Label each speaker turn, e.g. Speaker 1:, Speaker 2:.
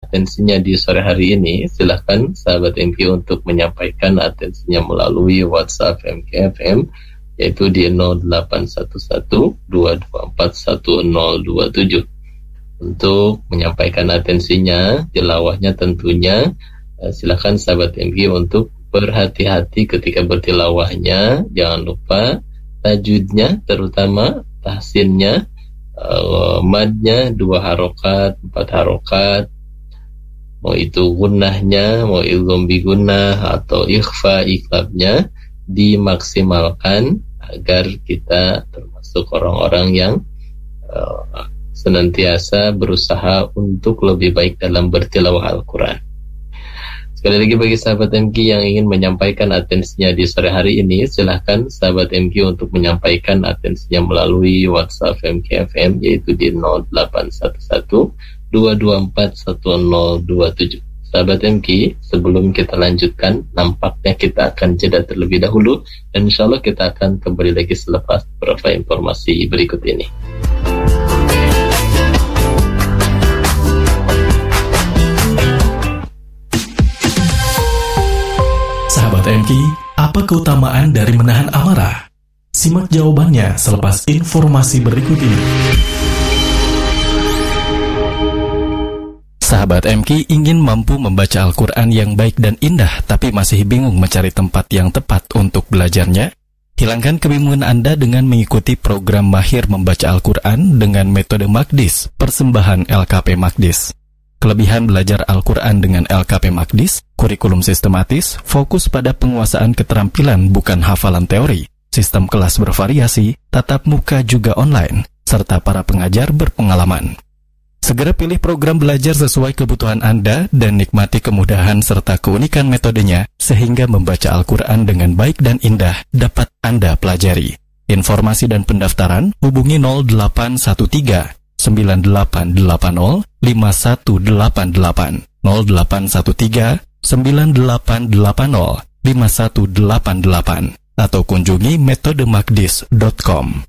Speaker 1: atensinya di sore hari ini, silahkan sahabat MK untuk menyampaikan atensinya melalui WhatsApp MKFM, yaitu di 0811-224-1027. Untuk menyampaikan atensinya, tilawahnya tentunya silahkan sahabat MK untuk berhati-hati ketika bertilawahnya. Jangan lupa tajwidnya, terutama tahsinnya, madnya 2 harokat, 4 harokat, mau itu gunnahnya, mau idgham bi gunnah atau ikhfa iqlabnya dimaksimalkan agar kita termasuk orang-orang yang senantiasa berusaha untuk lebih baik dalam bertilawah Al-Quran. Sekali lagi bagi sahabat MK yang ingin menyampaikan atensinya di sore hari ini, silahkan sahabat MK untuk menyampaikan atensinya melalui WhatsApp MKFM, yaitu di 0811-224-1027. Sahabat MK, sebelum kita lanjutkan, nampaknya kita akan jeda terlebih dahulu, dan insya Allah kita akan kembali lagi selepas beberapa informasi berikut ini.
Speaker 2: Sahabat MK, apa keutamaan dari menahan amarah? Simak jawabannya selepas informasi berikut ini. Sahabat MK ingin mampu membaca Al-Quran yang baik dan indah, tapi masih bingung mencari tempat yang tepat untuk belajarnya? Hilangkan kebingungan Anda dengan mengikuti program Mahir Membaca Al-Quran dengan metode Maqdis, persembahan LKP Maqdis. Kelebihan belajar Al-Quran dengan LKP Maqdis, kurikulum sistematis, fokus pada penguasaan keterampilan bukan hafalan teori, sistem kelas bervariasi, tatap muka juga online, serta para pengajar berpengalaman. Segera pilih program belajar sesuai kebutuhan Anda dan nikmati kemudahan serta keunikan metodenya sehingga membaca Al-Quran dengan baik dan indah dapat Anda pelajari. Informasi dan pendaftaran hubungi 0813 9880 5188 0813 9880 5188 atau kunjungi metodemaqdis.com.